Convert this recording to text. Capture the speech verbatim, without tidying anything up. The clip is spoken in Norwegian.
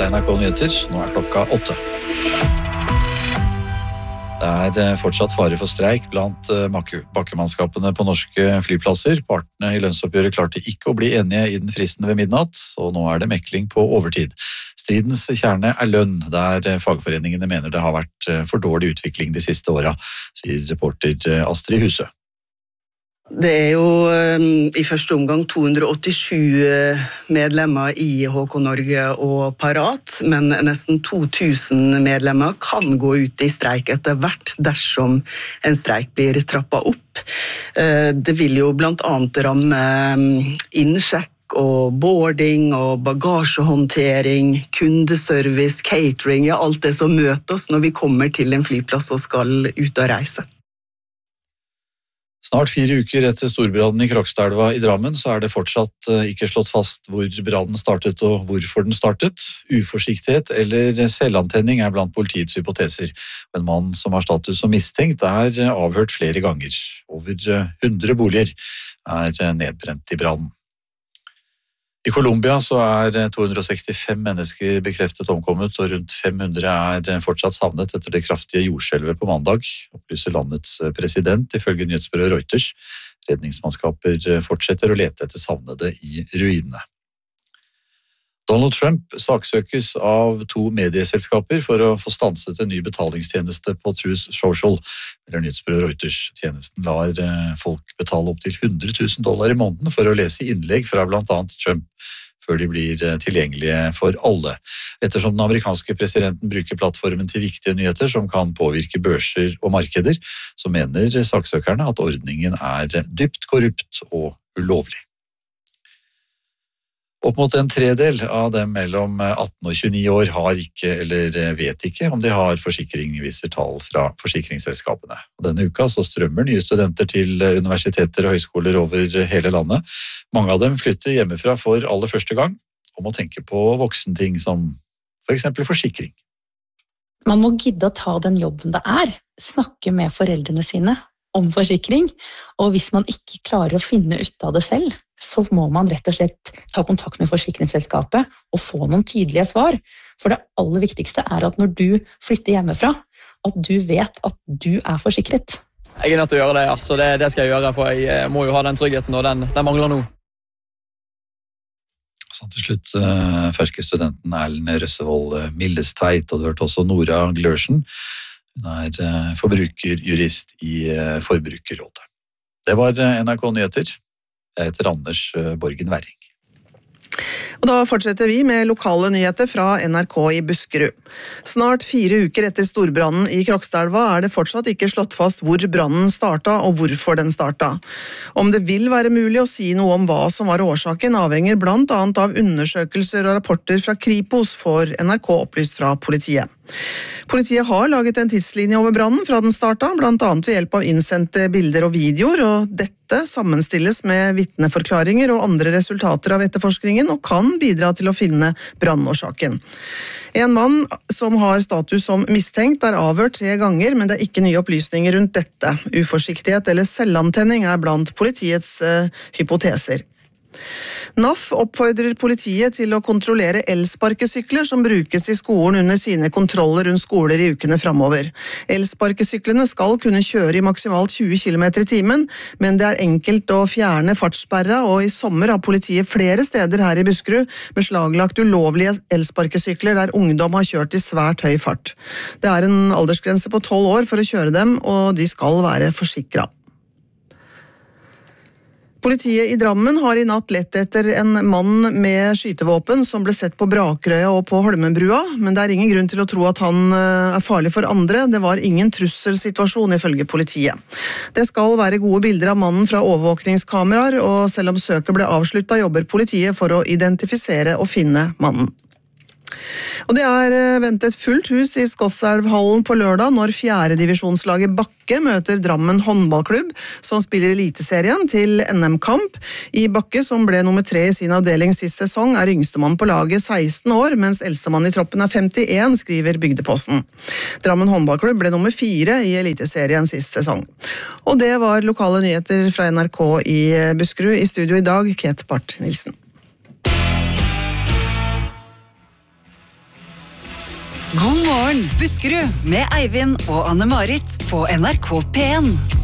Dette er N R K Nyheter, nå er klokka åtte. Det er fortsatt fare for streik blant bakkemannskapene på norske flyplasser. Partene i lønnsoppgjøret klarte ikke å bli enige i den fristen ved midnatt, og nå er det mekling på overtid. Stridens kjerne er lønn, der fagforeningene mener det har vært for dårlig utvikling de siste åra, sier reporter Astrid Huse. Det er jo i første omgang to hundre og åttisju medlemmer i H K Norge og Parat, men nesten to tusen medlemmer kan gå ut i streik etter hvert dersom en streik blir trappet opp. Det vil jo blant annet ramme innsjekk og boarding og bagasjehåndtering, kundeservice, catering, ja, alt det som møter oss når vi kommer til en flyplass og skal ut og reise. Snart fire uker etter storbrannen i Krokstadelva i Drammen, så er det fortsatt ikke slått fast hvor brannen startet og hvorfor den startet. Uforsiktighet eller selvantenning er blant politiets hypoteser. En mann som har status som mistenkt er avhørt flere ganger. Over hundre boliger er nedbrent i brannen. I Colombia så er to hundre og sekstifem mennesker bekreftet omkommet, og rundt fem hundre er fortsatt savnet etter det kraftige jordskjelvet på mandag, opplyser landets president ifølge nyhetsbyrået Reuters. Redningsmannskaper fortsetter å lete etter savnede i ruinene. Donald Trump saksøkes av to medieselskaper for å få stanset en ny betalingstjeneste på Truth Social, eller nyhetsbyrået Reuters. Tjenesten lar folk betale opp til hundre tusen dollar i måneden for å lese innlegg fra blant annet Trump, før de blir tilgjengelige for alle. Ettersom den amerikanske presidenten bruker plattformen til viktige nyheter som kan påvirke børser og markeder, så mener saksøkerne at ordningen er dypt korrupt og ulovlig. Opp mot en tredel av dem mellom atten og tjueni år har ikke eller vet ikke om de har forsikring, viser tall fra forsikringsselskapene. Og denne uka så strømmer nye studenter til universiteter og høyskoler over hele landet. Mange av dem flytter hjemmefra for aller første gang og må tenke på voksenting som for eksempel forsikring. Man må gidde å ta den jobben det er, snakke med foreldrene sine om forsikring, og hvis man ikke klarer å finne ut av det selv, så må man rett og slett ta kontakt med forsikringsselskapet og få noen tydelige svar. For det aller viktigste er at når du flytter hjemmefra, at du vet at du er forsikret. Jeg er nødt til å gjøre det, ja. Så det, det skal jeg gjøre, for jeg må jo ha den tryggheten, og den, den mangler nå. Sånn til slutt, ferske studenten Erlend Røssevold Mildestveit, og du hørte også Nora Glørsen. Hun er forbrukerjurist i Forbrukerrådet. Det var N R K Nyheter. Jeg heter Anders Borgen Werring. Og da fortsetter vi med lokale nyheter fra N R K i Buskerud. Snart fire uker etter storbrannen i Krokstadelva er det fortsatt ikke slått fast hvor brannen starta og hvorfor den starta. Om det vil være mulig å si noe om hva som var årsaken, avhenger blant annet av undersøkelser og rapporter fra Kripos, for N R K opplyst fra politiet. Politiet har laget en tidslinje over brannen fra den starta, blant annet ved hjelp av innsendte bilder og videoer, og dette sammenstilles med vitneforklaringer og andre resultater av etterforskningen og kan bidra til å finne brannårsaken. En mann som har status som mistenkt er avhørt tre ganger, men det er ikke nye opplysninger rundt dette. Uforsiktighet eller selvantenning er blant politiets uh, hypoteser. N A F oppfordrer politiet til å kontrollere elsparkesykler som brukes i skolen under sine kontroller rundt skoler i ukene fremover. Elsparkesyklene skal kunne kjøre i maksimalt tjue kilometer i timen, men det er enkelt å fjerne fartssperra, og i sommer har politiet flere steder her i Buskerud beslaglagt ulovlige elsparkesykler der ungdom har kjørt i svært høy fart. Det er en aldersgrense på tolv år for å kjøre dem, og de skal være forsikret. Politiet i Drammen har i natt lett etter en mann med skytevåpen som ble sett på Brakerøya og på Holmenbrua, men det er ingen grunn til å tro at han er farlig for andre. Det var ingen trusselsituasjon ifølge politiet. Det skal være gode bilder av mannen fra overvåkningskameraer, og selv om søket ble avsluttet, jobber politiet for å identifisere og finne mannen. Og det er ventet fullt hus i Skotselvhallen på lørdag når fjerde divisjonslaget Bakke møter Drammen håndballklubb, som spiller eliteserien til N M-kamp. I Bakke, som ble nummer tre i sin avdeling sist sesong, er yngstemann på laget seksten år, mens eldstemann i troppen er femtien, skriver Bygdeposten. Drammen håndballklubb ble nummer fire i eliteserien sist sesong. Og det var lokale nyheter fra N R K i Buskerud. I studio i dag, Kate Barth Nilsen. God morgen, Buskerud, med Eivind og Anne-Marit på N R K P en.